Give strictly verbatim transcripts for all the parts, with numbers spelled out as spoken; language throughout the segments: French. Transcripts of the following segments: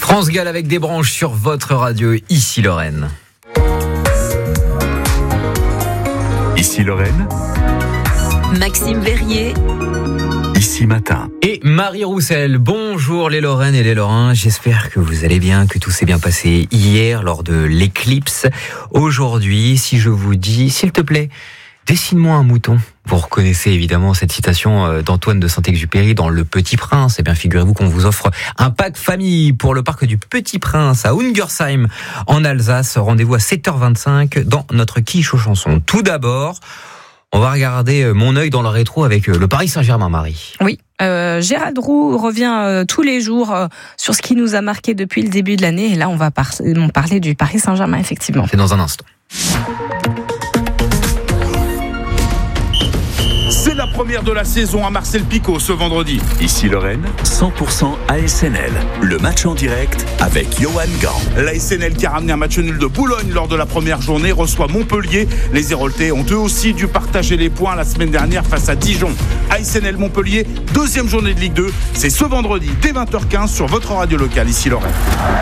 France Gall avec des branches sur votre radio, ici Lorraine. Ici Lorraine. Maxime Verrier. Ici Matin. Et Marie Roussel, bonjour les Lorraines et les Lorrains, j'espère que vous allez bien, que tout s'est bien passé hier lors de l'éclipse. Aujourd'hui, si je vous dis, s'il te plaît, dessine-moi un mouton. Vous reconnaissez évidemment cette citation d'Antoine de Saint-Exupéry dans Le Petit Prince. Eh bien, figurez-vous qu'on vous offre un pack famille pour le parc du Petit Prince à Ungersheim en Alsace. Rendez-vous à sept heures vingt-cinq dans notre quiche aux chansons. Tout d'abord, on va regarder mon œil dans le rétro avec le Paris Saint-Germain, Marie. Oui, euh, Gérald Roux revient euh, tous les jours euh, sur ce qui nous a marqué depuis le début de l'année. Et là, on va par- on parler du Paris Saint-Germain, effectivement. C'est dans un instant. C'est la première de la saison à Marcel Picot ce vendredi. Ici Lorraine, cent pour cent A S N L. Le match en direct avec Johan Gant. L'A S N L qui a ramené un match nul de Boulogne lors de la première journée reçoit Montpellier. Les Héroltais ont eux aussi dû partager les points la semaine dernière face à Dijon. A S N L Montpellier, deuxième journée de Ligue deux. C'est ce vendredi dès vingt heures quinze sur votre radio locale, ici Lorraine.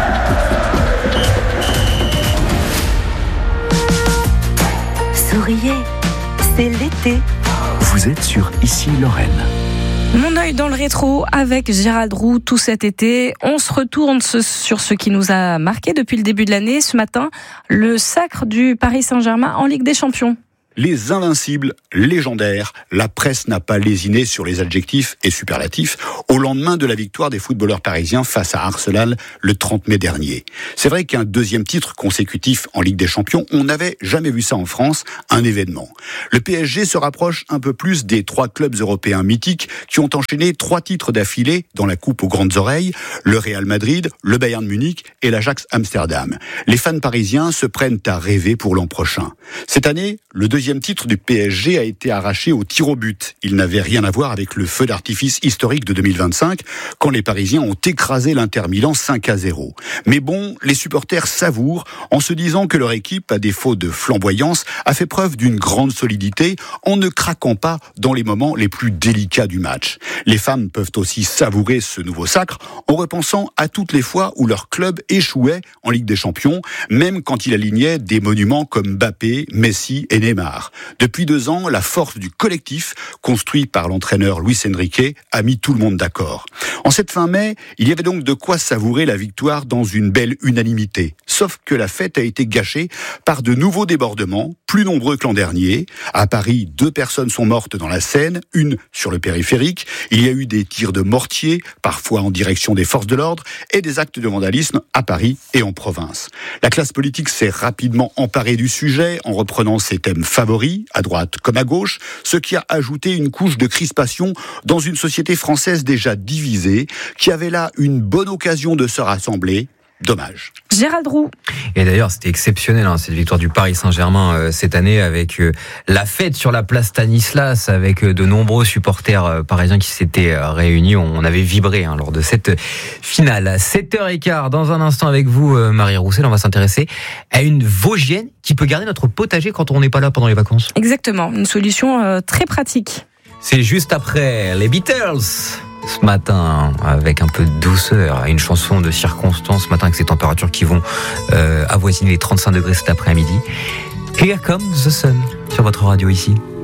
Souriez, c'est l'été. Vous êtes sur Ici Lorraine. Mon œil dans le rétro avec Gérald Roux tout cet été. On se retourne sur ce qui nous a marqué depuis le début de l'année. Ce matin, le sacre du Paris Saint-Germain en Ligue des Champions. Les invincibles, légendaires, la presse n'a pas lésiné sur les adjectifs et superlatifs au lendemain de la victoire des footballeurs parisiens face à Arsenal le trente mai dernier. C'est vrai qu'un deuxième titre consécutif en Ligue des Champions, on n'avait jamais vu ça en France, un événement. Le P S G se rapproche un peu plus des trois clubs européens mythiques qui ont enchaîné trois titres d'affilée dans la coupe aux grandes oreilles, le Real Madrid, le Bayern Munich et l'Ajax Amsterdam. Les fans parisiens se prennent à rêver pour l'an prochain. Cette année, le deuxième Le deuxième titre du P S G a été arraché au tir au but. Il n'avait rien à voir avec le feu d'artifice historique de deux mille vingt-cinq, quand les Parisiens ont écrasé l'Inter Milan cinq à zéro. Mais bon, les supporters savourent en se disant que leur équipe, à défaut de flamboyance, a fait preuve d'une grande solidité en ne craquant pas dans les moments les plus délicats du match. Les femmes peuvent aussi savourer ce nouveau sacre en repensant à toutes les fois où leur club échouait en Ligue des Champions, même quand il alignait des monuments comme Mbappé, Messi et Neymar. Depuis deux ans, la force du collectif, construit par l'entraîneur Luis Enrique, a mis tout le monde d'accord. En cette fin mai, il y avait donc de quoi savourer la victoire dans une belle unanimité. Sauf que la fête a été gâchée par de nouveaux débordements, plus nombreux que l'an dernier. À Paris, deux personnes sont mortes dans la Seine, une sur le périphérique. Il y a eu des tirs de mortier, parfois en direction des forces de l'ordre, et des actes de vandalisme à Paris et en province. La classe politique s'est rapidement emparée du sujet en reprenant ses thèmes favoris, à droite comme à gauche, ce qui a ajouté une couche de crispation dans une société française déjà divisée, qui avait là une bonne occasion de se rassembler. Dommage. Gérald Roux. Et d'ailleurs, c'était exceptionnel, hein, cette victoire du Paris Saint-Germain euh, cette année, avec euh, la fête sur la place Stanislas, avec euh, de nombreux supporters euh, parisiens qui s'étaient euh, réunis. On, on avait vibré hein, lors de cette finale. sept heures quinze, dans un instant avec vous, euh, Marie Roussel, on va s'intéresser à une Vosgienne qui peut garder notre potager quand on n'est pas là pendant les vacances. Exactement, une solution euh, très pratique. C'est juste après les Beatles. Ce matin, avec un peu de douceur, une chanson de circonstance, ce matin avec ces températures qui vont euh, avoisiner les trente-cinq degrés cet après-midi. Here Comes the Sun, sur votre radio ici.